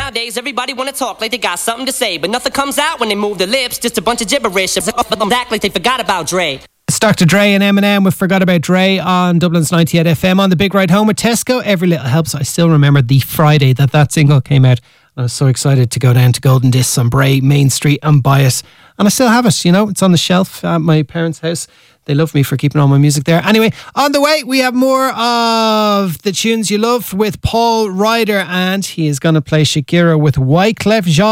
Nowadays, everybody wanna talk like they got something to say, but nothing comes out when they move their lips. Just a bunch of gibberish. Act like they forgot about Dre. It's Dr. Dre and Eminem with Forgot About Dre on Dublin's 98 FM on the big ride home with Tesco. Every little helps. I still remember the Friday that single came out. I was so excited to go down to Golden Discs on Bray Main Street and buy it. And I still have it, you know. It's on the shelf at my parents' house. They love me for keeping all my music there. Anyway, on the way, we have more of the tunes you love with Paul Ryder, and he is going to play Shakira with Wyclef Jean.